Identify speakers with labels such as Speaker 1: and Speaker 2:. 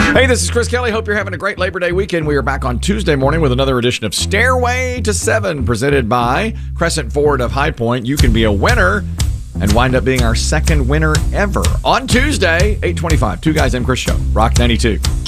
Speaker 1: Hey, this is Chris Kelly. Hope you're having a great Labor Day weekend. We are back on Tuesday morning with another edition of Stairway to Seven, presented by Crescent Ford of High Point. You can be a winner and wind up being our second winner ever on Tuesday, 8:25. Two Guys Named Chris Show, Rock 92.